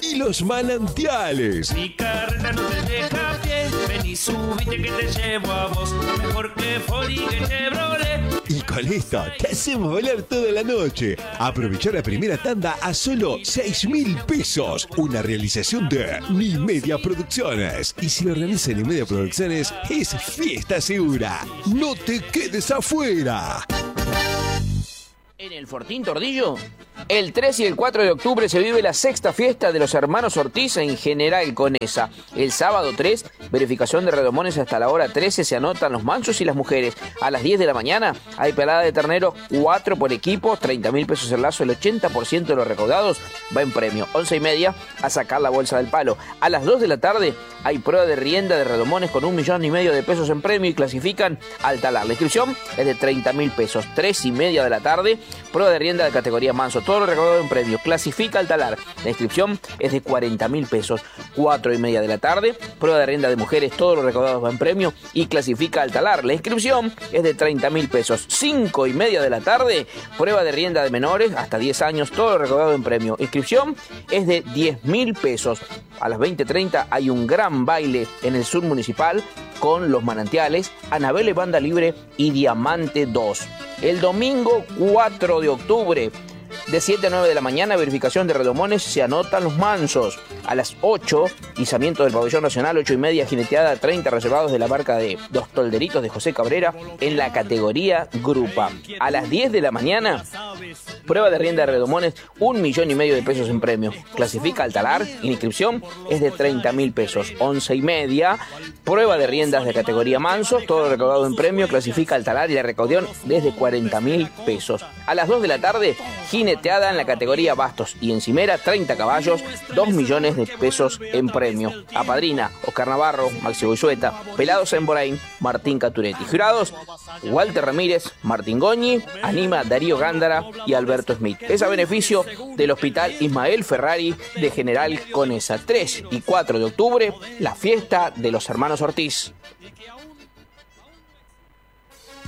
y los manantiales. Mi carreta no te deja a pie, ven y subite que te llevo a vos, mejor que Ford y que Chevrolet. Y con esto te hacemos bailar toda la noche. Aprovechar la primera tanda a solo 6.000 pesos. Una realización de Ni Media Producciones. Y si lo organiza Ni Media Producciones, es fiesta segura. No te quedes afuera. En el Fortín Tordillo, el 3 y el 4 de octubre se vive la sexta fiesta de los hermanos Ortiz en General Conesa. El sábado 3, verificación de redomones hasta la hora 13, se anotan los mansos y las mujeres. A las 10 de la mañana hay pelada de ternero, 4 por equipo, 30.000 pesos el lazo, el 80% de los recaudados va en premio. 11:30 a sacar la bolsa del palo. A las 2 de la tarde hay prueba de rienda de redomones con 1,5 millones de pesos en premio y clasifican al talar. La inscripción es de 30.000 pesos. 3:30 de la tarde, prueba de rienda de categoría manso, todo lo recaudado en premio, clasifica al talar. La inscripción es de 40.000 pesos. 4:30 de la tarde, prueba de rienda de mujeres, todo lo recaudado va en premio y clasifica al talar. La inscripción es de 30.000 pesos. 5:30 de la tarde, prueba de rienda de menores hasta 10 años, todo lo recaudado en premio. Inscripción es de 10.000 pesos. A las 20:30 hay un gran baile en el sur municipal con Los Manantiales, Anabel Banda Libre y Diamante 2. El domingo 4 de octubre, de 7 a 9 de la mañana, verificación de redomones, se anotan los mansos. A las 8, izamiento del pabellón nacional, 8:30, jineteada 30 reservados de la marca de Los Tolderitos de José Cabrera en la categoría Grupa. A las 10 de la mañana, prueba de rienda de redomones, 1,5 millones de pesos en premio. Clasifica al talar, inscripción es de 30.000 pesos. 11:30, prueba de riendas de categoría mansos, todo lo recaudado en premio, clasifica al talar y la recaudación es de 40.000 pesos. A las 2 de la tarde, jineteada en la categoría bastos y encimera, 30 caballos, 2 millones de pesos en premio. Apadrina Oscar Navarro, Maxi Boyueta, Pelados en Borain, Martín Caturetti. Jurados, Walter Ramírez, Martín Goñi, anima Darío Gándara y Alberto Smith. Es a beneficio del Hospital Ismael Ferrari de General Conesa. 3 y 4 de octubre, la fiesta de los hermanos Ortiz.